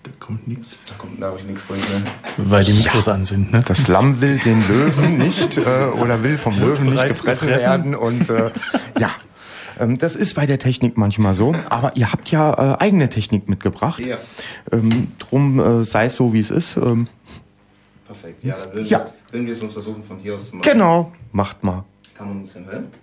Da kommt nichts. Da habe ich nichts drin. Ne? Weil die Mikros an sind. Ne? Das Lamm will den Löwen nicht oder will vom Löwen nicht gefressen werden. Und das ist bei der Technik manchmal so. Aber ihr habt ja eigene Technik mitgebracht. Ja. Drum sei es so, wie es ist. Perfekt. Ja, dann würden wir es uns versuchen, von hier aus zu machen. Genau. Macht mal. Kann man ein bisschen hören?